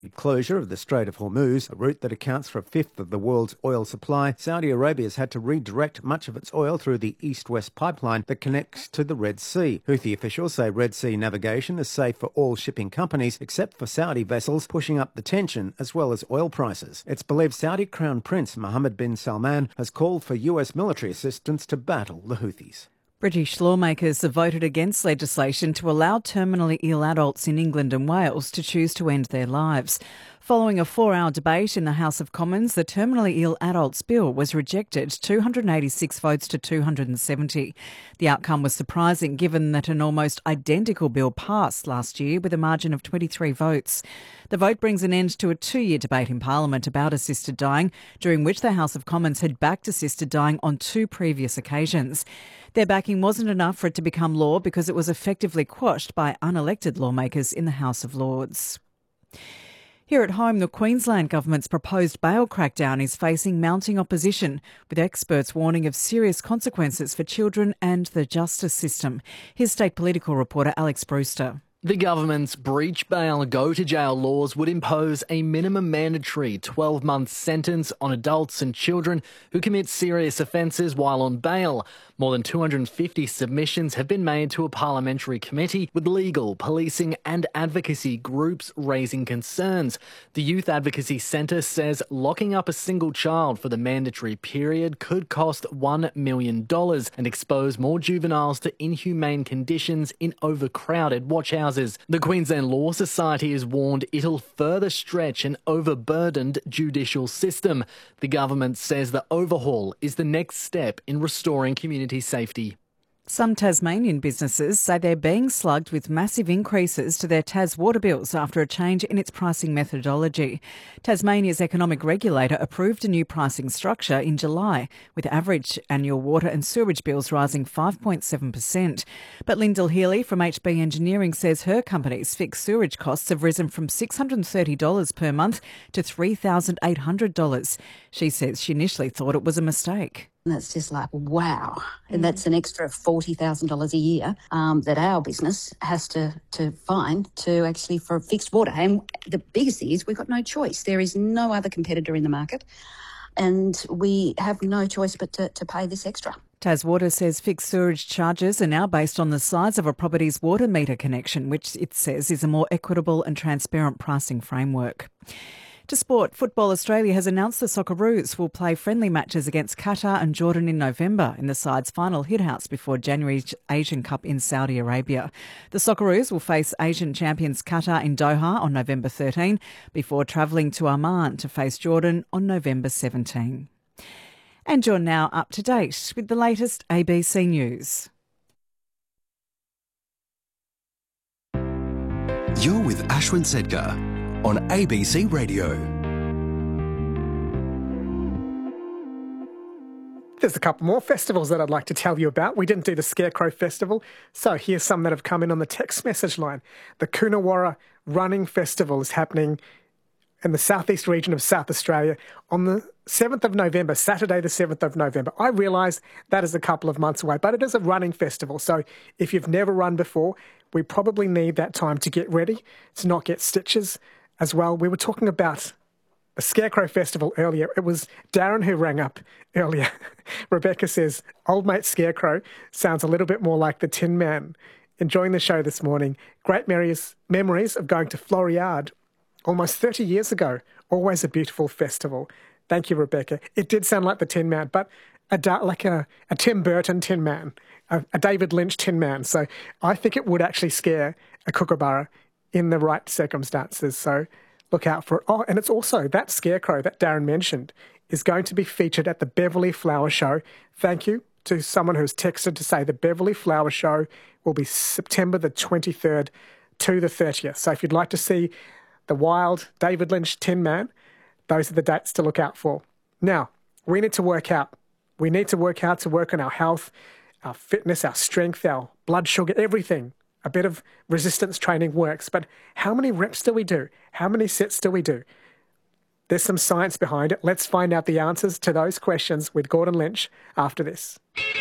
closure of the Strait of Hormuz, a route that accounts for a fifth of the world's oil supply, Saudi Arabia has had to redirect much of its oil through the east-west pipeline that connects to the Red Sea. Houthi officials say Red Sea navigation is safe for all shipping companies except for Saudi vessels, pushing up the tension as well as oil prices. It's believed Saudi Crown Prince Mohammed bin Salman has called for US military assistance to battle the Houthis. British lawmakers have voted against legislation to allow terminally ill adults in England and Wales to choose to end their lives. Following a 4-hour debate in the House of Commons, the Terminally Ill Adults Bill was rejected, 286 votes to 270. The outcome was surprising given that an almost identical bill passed last year with a margin of 23 votes. The vote brings an end to a 2-year debate in Parliament about assisted dying, during which the House of Commons had backed assisted dying on 2 previous occasions. Their backing wasn't enough for it to become law because it was effectively quashed by unelected lawmakers in the House of Lords. Here at home, the Queensland Government's proposed bail crackdown is facing mounting opposition, with experts warning of serious consequences for children and the justice system. Here's state political reporter Alex Brewster. The government's breach bail go-to-jail laws would impose a minimum mandatory 12-month sentence on adults and children who commit serious offences while on bail. More than 250 submissions have been made to a parliamentary committee, with legal, policing and advocacy groups raising concerns. The Youth Advocacy Centre says locking up a single child for the mandatory period could cost $1 million and expose more juveniles to inhumane conditions in overcrowded watch houses. The Queensland Law Society has warned it'll further stretch an overburdened judicial system. The government says the overhaul is the next step in restoring community safety. Some Tasmanian businesses say they're being slugged with massive increases to their Tas water bills after a change in its pricing methodology. Tasmania's economic regulator approved a new pricing structure in July, with average annual water and sewerage bills rising 5.7%. But Lyndall Healy from HB Engineering says her company's fixed sewerage costs have risen from $630 per month to $3,800. She says she initially thought it was a mistake. And it's just like, wow. And that's an extra $40,000 a year that our business has to find to actually for fixed water. And the biggest thing is we've got no choice. There is no other competitor in the market and we have no choice but to pay this extra. Taswater says fixed sewerage charges are now based on the size of a property's water meter connection, which it says is a more equitable and transparent pricing framework. To sport, Football Australia has announced the Socceroos will play friendly matches against Qatar and Jordan in November in the side's final hitouts before January's Asian Cup in Saudi Arabia. The Socceroos will face Asian champions Qatar in Doha on November 13 before travelling to Amman to face Jordan on November 17. And you're now up to date with the latest ABC News. You're with Ashwin Sedgar on ABC Radio. There's a couple more festivals that I'd like to tell you about. We didn't do the Scarecrow Festival, so here's some that have come in on the text message line. The Coonawarra Running Festival is happening in the southeast region of South Australia on the 7th of November, Saturday the 7th of November. I realise that is a couple of months away, but it is a running festival. So if you've never run before, we probably need that time to get ready, to not get stitches as well. We were talking about the Scarecrow Festival earlier. It was Darren who rang up earlier. Rebecca says, old mate Scarecrow sounds a little bit more like the Tin Man. Enjoying the show this morning. Great memories of going to Floriade almost 30 years ago. Always a beautiful festival. Thank you, Rebecca. It did sound like the Tin Man, but like a Tim Burton Tin Man, a David Lynch Tin Man. So I think it would actually scare a kookaburra in the right circumstances. So look out for it. Oh, and it's also that Scarecrow that Darren mentioned is going to be featured at the Beverley Flower Show. Thank you to someone who's texted to say the Beverley Flower Show will be September the 23rd to the 30th. So if you'd like to see the wild David Lynch Tin Man, those are the dates to look out for. Now, we need to work out. We need to work out to work on our health, our fitness, our strength, our blood sugar, everything. A bit of resistance training works, but how many reps do we do? How many sets do we do? There's some science behind it. Let's find out the answers to those questions with Gordon Lynch after this.